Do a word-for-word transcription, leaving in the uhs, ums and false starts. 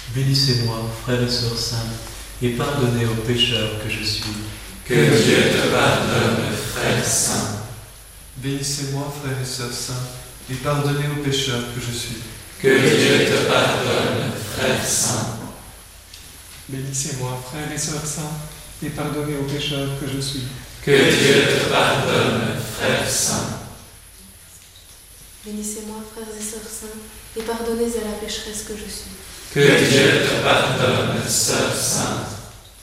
Bénissez-moi, frères et sœurs saints, et pardonnez aux pécheurs que je suis. Que Dieu te pardonne, frère saint. Bénissez-moi, frères et sœurs saints, et pardonnez aux pécheurs que je suis. Que Dieu te pardonne, frère saint. Bénissez-moi, frères et sœurs saints, et pardonnez aux pécheurs que je suis. Que Dieu te pardonne, frère saint. Bénissez-moi, frères et sœurs saints, et pardonnez à la pécheresse que je suis. Que Dieu te pardonne, sœur sainte.